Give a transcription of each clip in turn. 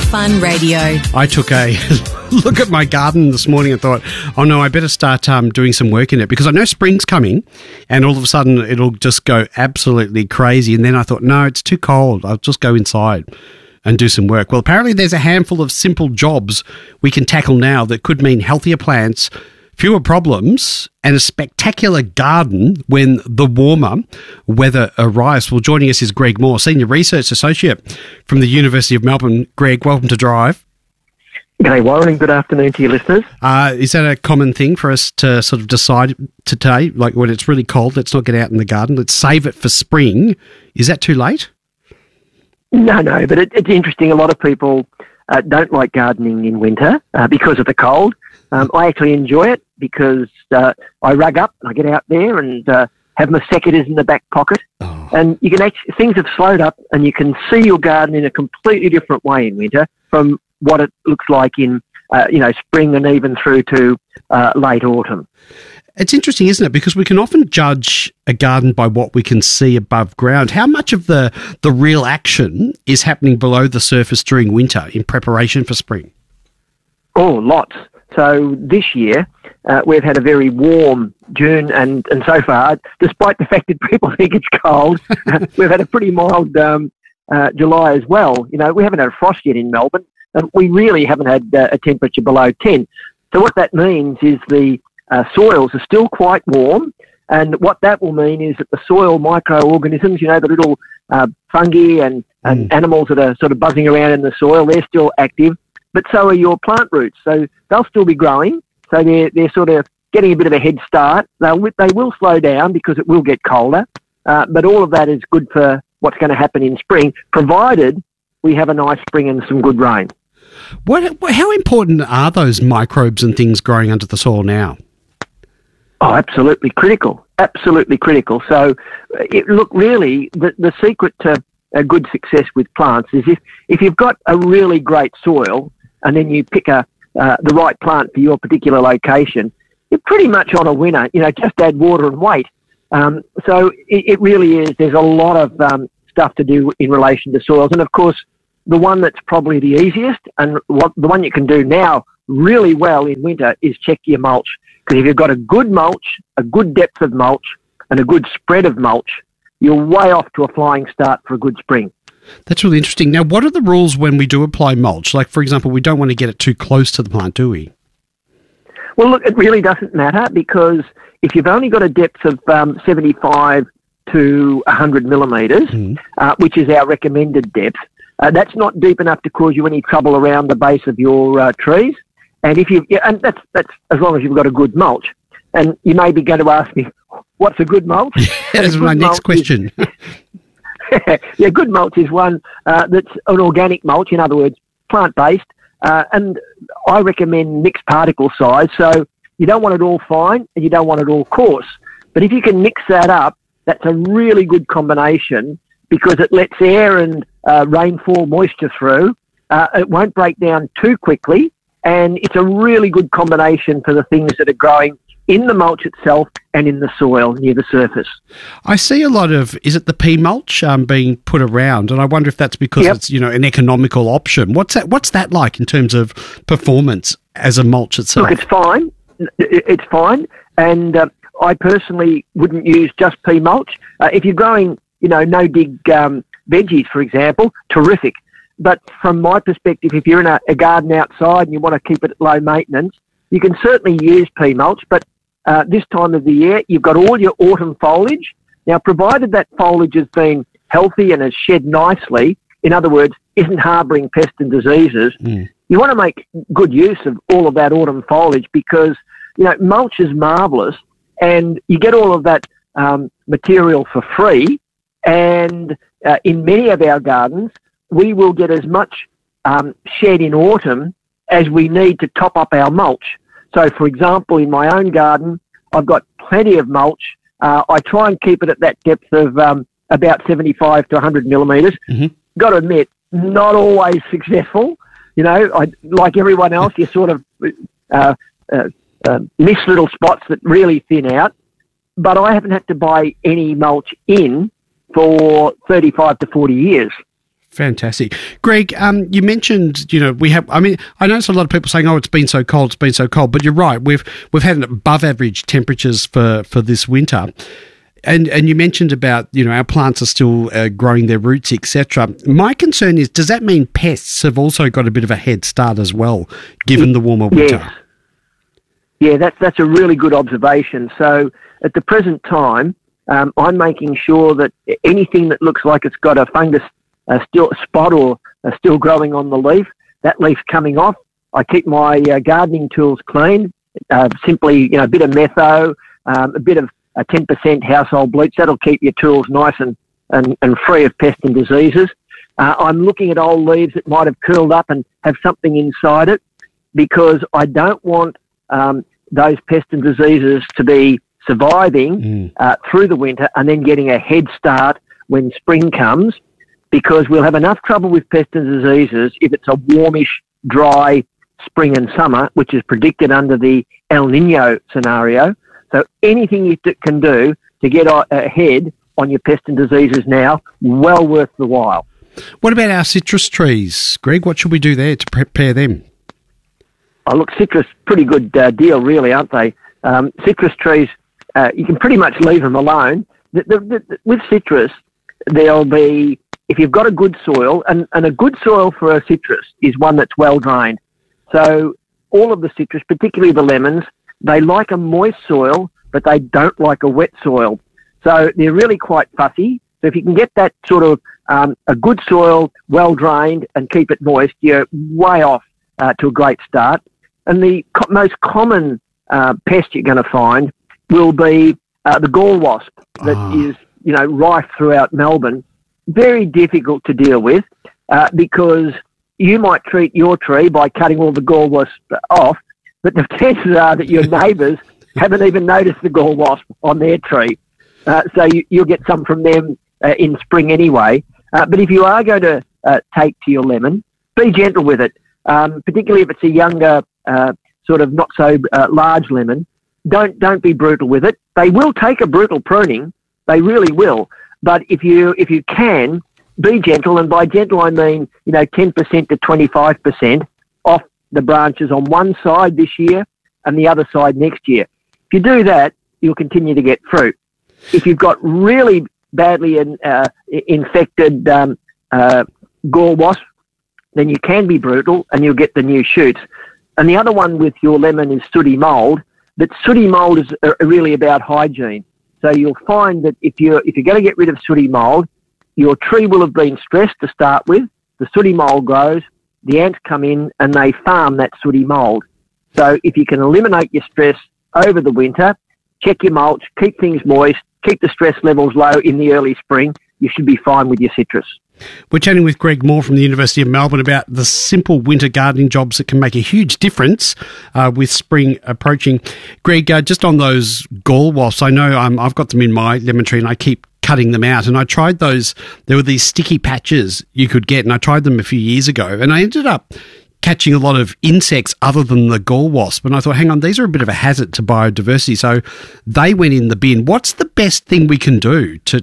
Fun Radio. I took a look at my garden this morning and thought, oh no, I better start doing some work in it because I know spring's coming and all of a sudden it'll just go absolutely crazy. And then I thought, no, it's too cold. I'll just go inside and do some work. Well, apparently there's a handful of simple jobs we can tackle now that could mean healthier plants, fewer problems, and a spectacular garden when the warmer weather arrives. Well, joining us is Greg Moore, Senior Research Associate from the University of Melbourne. Greg, welcome to Drive. G'day, Warren, and good afternoon to your listeners. Is that a common thing for us to sort of decide today, like when it's really cold, let's not get out in the garden, let's save it for spring? Is that too late? No, but it's interesting. A lot of people don't like gardening in winter because of the cold. I actually enjoy it because I rug up and I get out there and have my secateurs in the back pocket. Oh. And you can actually, things have slowed up and you can see your garden in a completely different way in winter from what it looks like in spring and even through to late autumn. It's interesting, isn't it? Because we can often judge a garden by what we can see above ground. How much of the real action is happening below the surface during winter in preparation for spring? Oh, lots. So this year, we've had a very warm June and so far, despite the fact that people think it's cold, we've had a pretty mild July as well. You know, we haven't had a frost yet in Melbourne, and we really haven't had a temperature below 10. So what that means is the soils are still quite warm, and what that will mean is that the soil microorganisms, you know, the little fungi and animals that are sort of buzzing around in the soil, they're still active, but so are your plant roots. So they'll still be growing, so they're sort of getting a bit of a head start. They will slow down because it will get colder, but all of that is good for what's going to happen in spring, provided we have a nice spring and some good rain. How important are those microbes and things growing under the soil now? Oh, absolutely critical. Absolutely critical. So, really, the secret to a good success with plants is if you've got a really great soil and then you pick the right plant for your particular location, you're pretty much on a winner. You know, just add water and wait. So it really is. There's a lot of stuff to do in relation to soils, and of course, the one that's probably the easiest and the one you can do now really well in winter is check your mulch. Because if you've got a good mulch, a good depth of mulch, and a good spread of mulch, you're way off to a flying start for a good spring. That's really interesting. Now, what are the rules when we do apply mulch? Like, for example, we don't want to get it too close to the plant, do we? Well, look, it really doesn't matter because if you've only got a depth of 75 to 100 millimetres, which is our recommended depth, that's not deep enough to cause you any trouble around the base of your trees. And and that's as long as you've got a good mulch. And you may be going to ask me, what's a good mulch? That's my next question. Good mulch is one that's an organic mulch, in other words, plant-based. And I recommend mixed particle size. So you don't want it all fine and you don't want it all coarse. But if you can mix that up, that's a really good combination because it lets air and rainfall moisture through. It won't break down too quickly. And it's a really good combination for the things that are growing in the mulch itself and in the soil near the surface. I see a lot of, is it the pea mulch being put around? And I wonder if that's because it's, an economical option. What's that like in terms of performance as a mulch itself? Look, it's fine. It's fine. And I personally wouldn't use just pea mulch. If you're growing, no-dig veggies, for example, terrific. But from my perspective, if you're in a garden outside and you want to keep it low maintenance, you can certainly use pea mulch. But this time of the year, you've got all your autumn foliage. Now, provided that foliage has been healthy and has shed nicely, in other words, isn't harbouring pests and diseases, you want to make good use of all of that autumn foliage because, mulch is marvellous and you get all of that material for free. And in many of our gardens, we will get as much shed in autumn as we need to top up our mulch. So, for example, in my own garden, I've got plenty of mulch. I try and keep it at that depth of about 75 to 100 millimetres. Got to admit, not always successful. Like everyone else, you sort of miss little spots that really thin out. But I haven't had to buy any mulch in for 35 to 40 years. Fantastic. Greg, you mentioned, I noticed a lot of people saying, it's been so cold, but you're right. We've had above average temperatures for this winter. And you mentioned about, our plants are still growing their roots, etc. My concern is, does that mean pests have also got a bit of a head start as well, given the warmer winter? Yes. Yeah, that's a really good observation. So at the present time, I'm making sure that anything that looks like it's got a fungus still spot or still growing on the leaf, that leaf's coming off. I keep my gardening tools clean, simply, a bit of metho, a bit of 10% household bleach. That'll keep your tools nice and free of pests and diseases. I'm looking at old leaves that might have curled up and have something inside it, because I don't want those pests and diseases to be surviving through the winter and then getting a head start when spring comes, because we'll have enough trouble with pests and diseases if it's a warmish, dry spring and summer, which is predicted under the El Nino scenario. So anything you can do to get ahead on your pests and diseases now, well worth the while. What about our citrus trees, Greg? What should we do there to prepare them? Oh, look, citrus, pretty good deal, really, aren't they? Citrus trees, you can pretty much leave them alone. With citrus, there'll be, if you've got a good soil, and a good soil for a citrus is one that's well drained. So all of the citrus, particularly the lemons, they like a moist soil, but they don't like a wet soil. So they're really quite fussy. So if you can get that sort of a good soil, well drained, and keep it moist, you're way off to a great start. And the most common pest you're going to find will be the gall wasp that is, rife throughout Melbourne. Very difficult to deal with because you might treat your tree by cutting all the gall wasp off, but the chances are that your neighbours haven't even noticed the gall wasp on their tree. So you'll get some from them in spring anyway. But if you are going to take to your lemon, be gentle with it, particularly if it's a younger, sort of not so large lemon. Don't be brutal with it. They will take a brutal pruning. They really will. But if you can, be gentle, and by gentle I mean 10% to 25% off the branches on one side this year and the other side next year. If you do that, you'll continue to get fruit. If you've got really badly infected gall wasp, then you can be brutal and you'll get the new shoots. And the other one with your lemon is sooty mould. But sooty mould is really about hygiene. So you'll find that if you're going to get rid of sooty mould, your tree will have been stressed to start with. The sooty mould grows, the ants come in and they farm that sooty mould. So if you can eliminate your stress over the winter, check your mulch, keep things moist, keep the stress levels low in the early spring, you should be fine with your citrus. We're chatting with Greg Moore from the University of Melbourne about the simple winter gardening jobs that can make a huge difference with spring approaching. Greg, just on those gall wasps, I know I've got them in my lemon tree and I keep cutting them out, and I tried those. There were these sticky patches you could get, and I tried them a few years ago, and I ended up catching a lot of insects other than the gall wasp, and I thought, hang on, these are a bit of a hazard to biodiversity, so they went in the bin. What's the best thing we can do to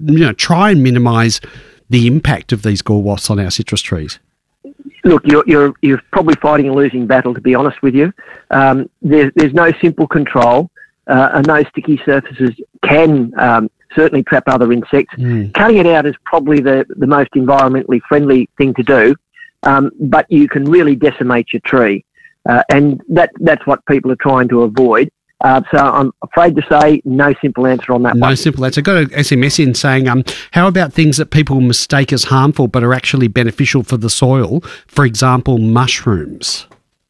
try and minimise the impact of these gall wasps on our citrus trees? Look, you're probably fighting a losing battle, to be honest with you. There's no simple control, and those sticky surfaces can certainly trap other insects. Cutting it out is probably the most environmentally friendly thing to do, but you can really decimate your tree, and that's what people are trying to avoid. So I'm afraid to say no simple answer on that one. No simple answer. I got an SMS in saying, how about things that people mistake as harmful but are actually beneficial for the soil? For example, mushrooms.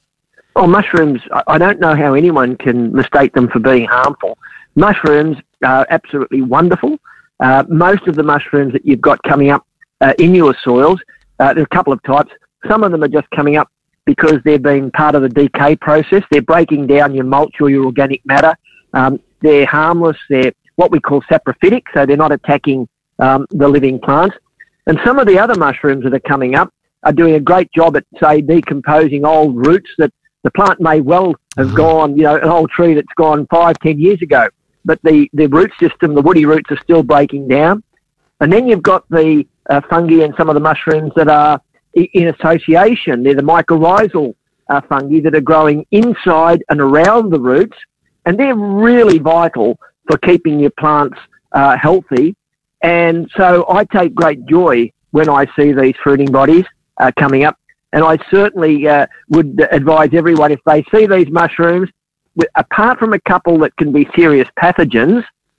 Oh, mushrooms, I don't know how anyone can mistake them for being harmful. Mushrooms are absolutely wonderful. Most of the mushrooms that you've got coming up in your soils, there's a couple of types. Some of them are just coming up because they're being part of the decay process. They're breaking down your mulch or your organic matter. They're harmless. They're what we call saprophytic, so they're not attacking the living plants. And some of the other mushrooms that are coming up are doing a great job at, say, decomposing old roots that the plant may well have gone, an old tree that's gone 5-10 years ago. But the root system, the woody roots are still breaking down. And then you've got the fungi and some of the mushrooms that are in association. They're the mycorrhizal fungi that are growing inside and around the roots, and they're really vital for keeping your plants healthy. And so I take great joy when I see these fruiting bodies coming up. And I certainly would advise everyone, if they see these mushrooms, apart from a couple that can be serious pathogens,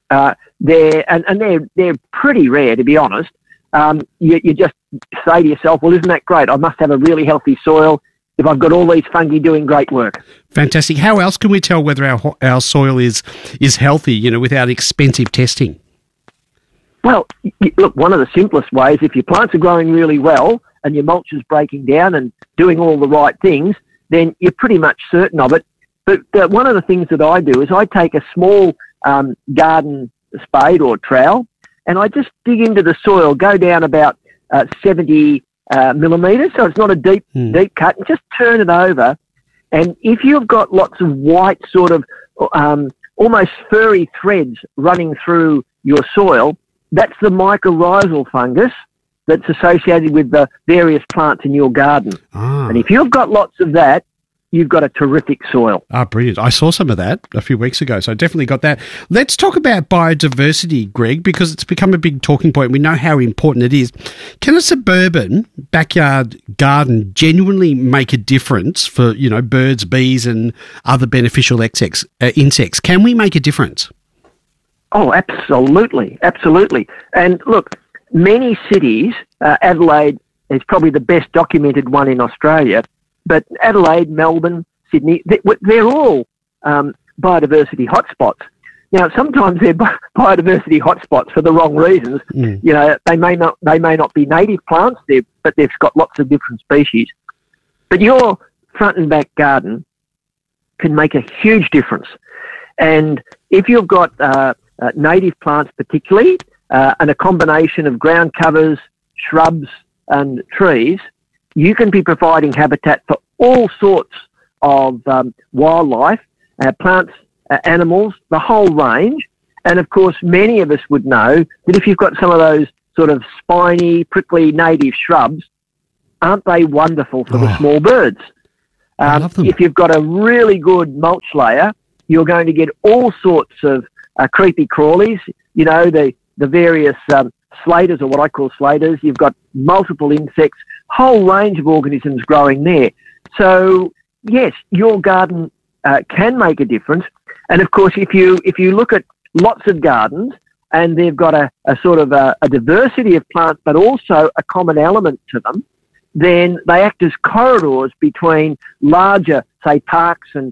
they're pretty rare, to be honest. You just say to yourself, well, isn't that great? I must have a really healthy soil if I've got all these fungi doing great work. Fantastic. How else can we tell whether our soil is healthy, without expensive testing? Well, look, one of the simplest ways, if your plants are growing really well and your mulch is breaking down and doing all the right things, then you're pretty much certain of it. But one of the things that I do is I take a small garden spade or trowel, and I just dig into the soil, go down about 70 millimetres, so it's not a deep cut, and just turn it over. And if you've got lots of white sort of almost furry threads running through your soil, that's the mycorrhizal fungus that's associated with the various plants in your garden. And if you've got lots of that, you've got a terrific soil. Brilliant. I saw some of that a few weeks ago, so I definitely got that. Let's talk about biodiversity, Greg, because it's become a big talking point. We know how important it is. Can a suburban backyard garden genuinely make a difference for, birds, bees and other beneficial insects? Can we make a difference? Oh, absolutely. Absolutely. And look, many cities, Adelaide is probably the best documented one in Australia, but Adelaide, Melbourne, Sydney, they're all biodiversity hotspots. Now, sometimes they're biodiversity hotspots for the wrong reasons. They may not be native plants, but they've got lots of different species. But your front and back garden can make a huge difference. And if you've got native plants particularly, and a combination of ground covers, shrubs and trees, you can be providing habitat for all sorts of wildlife, plants, animals, the whole range. And of course, many of us would know that if you've got some of those sort of spiny, prickly native shrubs, aren't they wonderful for the small birds? I love them. If you've got a really good mulch layer, you're going to get all sorts of creepy crawlies, the various slaters, or what I call slaters. You've got multiple insects, whole range of organisms growing there. So yes, your garden can make a difference. And of course, if you look at lots of gardens and they've got a sort of a diversity of plants, but also a common element to them, then they act as corridors between larger, say, parks and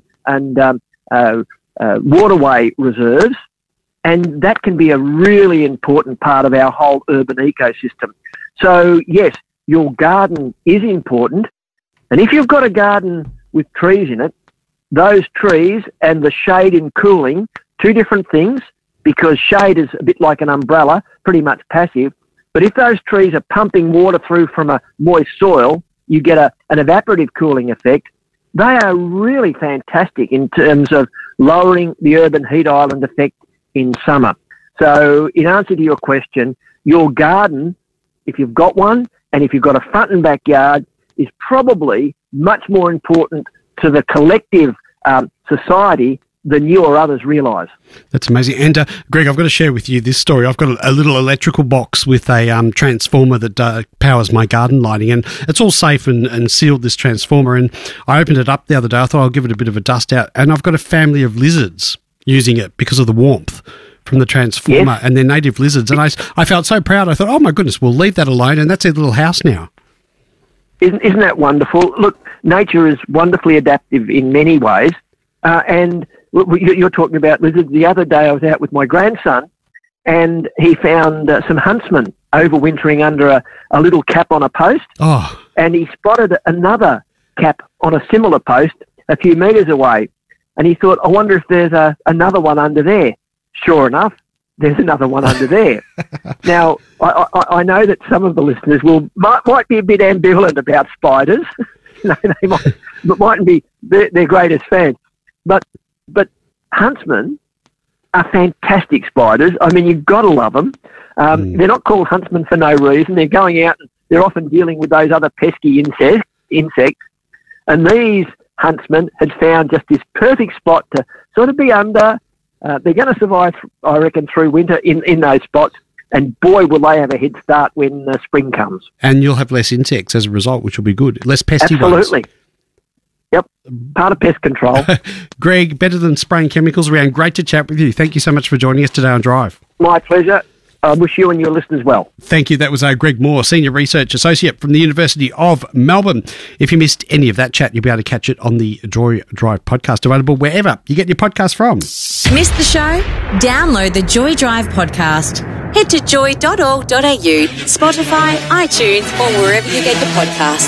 waterway reserves. And that can be a really important part of our whole urban ecosystem. So yes, your garden is important. And if you've got a garden with trees in it, those trees and the shade and cooling, two different things, because shade is a bit like an umbrella, pretty much passive. But if those trees are pumping water through from a moist soil, you get an evaporative cooling effect. They are really fantastic in terms of lowering the urban heat island effect in summer. So in answer to your question, your garden, if you've got one, and if you've got a front and backyard, is probably much more important to the collective society than you or others realise. That's amazing. And Greg, I've got to share with you this story. I've got a little electrical box with a transformer that powers my garden lighting, and it's all safe and sealed, this transformer. And I opened it up the other day. I thought I'll give it a bit of a dust out, and I've got a family of lizards using it because of the warmth from the transformer, and they're native lizards. And I felt so proud. I thought, oh my goodness, we'll leave that alone, and that's their little house now. Isn't that wonderful? Look, nature is wonderfully adaptive in many ways, and you're talking about lizards. The other day I was out with my grandson, and he found some huntsmen overwintering under a little cap on a post, and he spotted another cap on a similar post a few metres away. And he thought, I wonder if there's another one under there. Sure enough, there's another one under there. Now, I know that some of the listeners might be a bit ambivalent about spiders. They mightn't be their greatest fans. But huntsmen are fantastic spiders. I mean, you've got to love them. They're not called huntsmen for no reason. They're going out and they're often dealing with those other pesky insects. And these huntsmen had found just this perfect spot to sort of be under. They're going to survive, I reckon, through winter in those spots. And boy, will they have a head start when spring comes. And you'll have less insects as a result, which will be good. Less pesky ones. Absolutely. Yep. Part of pest control. Greg, better than spraying chemicals around. Great to chat with you. Thank you so much for joining us today on Drive. My pleasure. I wish you and your listeners well. Thank you. That was Greg Moore, Senior Research Associate from the University of Melbourne. If you missed any of that chat, you'll be able to catch it on the Joy Drive podcast, available wherever you get your podcast from. Missed the show? Download the Joy Drive podcast. Head to joy.org.au, Spotify, iTunes, or wherever you get your podcasts.